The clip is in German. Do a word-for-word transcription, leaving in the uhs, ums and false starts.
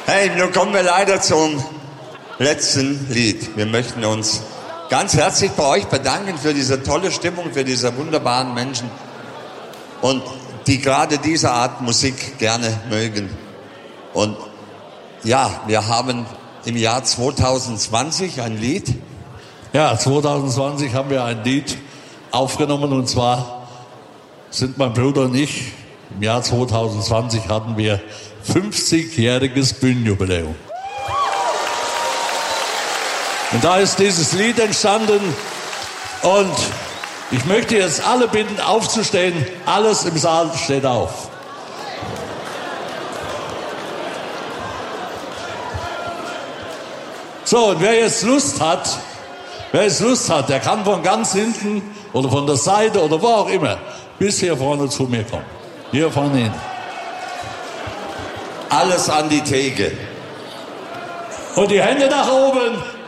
Hey, nun kommen wir leider zum letzten Lied. Wir möchten uns ganz herzlich bei euch bedanken für diese tolle Stimmung, für diese wunderbaren Menschen und die gerade diese Art Musik gerne mögen. Und ja, wir haben im Jahr zwanzig zwanzig ein Lied. Ja, zwanzig zwanzig haben wir ein Lied aufgenommen, und zwar sind mein Bruder und ich, im Jahr zwanzig zwanzig hatten wir fünfzigjähriges Bühnenjubiläum. Und da ist dieses Lied entstanden, und ich möchte jetzt alle bitten, aufzustehen. Alles im Saal steht auf. So, und wer jetzt Lust hat, wer jetzt Lust hat, der kann von ganz hinten oder von der Seite oder wo auch immer bis hier vorne zu mir kommen. Hier vorne hin. Alles an die Theke. Und die Hände nach oben.